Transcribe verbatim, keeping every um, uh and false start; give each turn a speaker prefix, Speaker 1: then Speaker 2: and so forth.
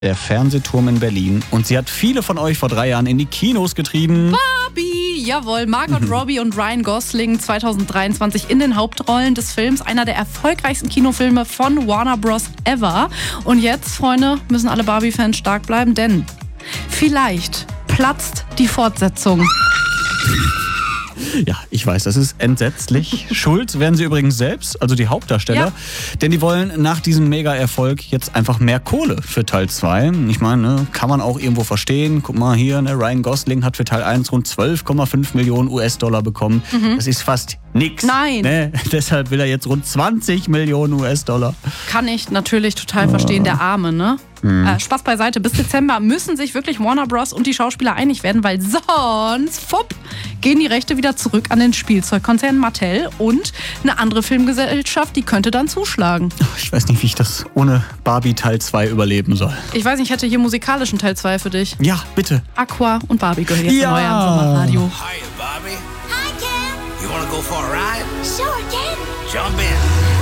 Speaker 1: der Fernsehturm in Berlin. Und sie hat viele von euch vor drei Jahren in die Kinos getrieben.
Speaker 2: Barbie, jawohl. Margot Robbie und Ryan Gosling zwanzig dreiundzwanzig in den Hauptrollen des Films. Einer der erfolgreichsten Kinofilme von Warner Bros. Ever. Und jetzt, Freunde, müssen alle Barbie-Fans stark bleiben, denn vielleicht platzt die Fortsetzung.
Speaker 1: Ja, ich weiß, das ist entsetzlich. Schuld werden sie übrigens selbst, also die Hauptdarsteller.
Speaker 2: Ja.
Speaker 1: Denn die wollen nach diesem Mega-Erfolg jetzt einfach mehr Kohle für Teil zwei. Ich meine, ne, kann man auch irgendwo verstehen. Guck mal hier, ne, Ryan Gosling hat für Teil eins rund zwölf Komma fünf Millionen U S-Dollar bekommen. Mhm. Das ist fast nix.
Speaker 2: Nein.
Speaker 1: Ne? Deshalb will er jetzt rund zwanzig Millionen U S-Dollar.
Speaker 2: Kann ich natürlich total verstehen, der Arme, ne? Mhm. Äh, Spaß beiseite, bis Dezember müssen sich wirklich Warner Bros. Und die Schauspieler einig werden, weil sonst, fupp, gehen die Rechte wieder zurück an den Spielzeugkonzern Mattel und eine andere Filmgesellschaft, die könnte dann zuschlagen.
Speaker 1: Ich weiß nicht, wie ich das ohne Barbie Teil zwei überleben soll.
Speaker 2: Ich weiß nicht, ich hätte hier musikalischen Teil zwei für dich.
Speaker 1: Ja, bitte.
Speaker 2: Aqua und Barbie gehören jetzt
Speaker 1: ja.
Speaker 2: neu am Sommerradio.
Speaker 3: Hi, Barbie.
Speaker 4: Hi, Ken.
Speaker 3: You wanna go for a ride?
Speaker 4: Sure, Ken.
Speaker 3: Jump in.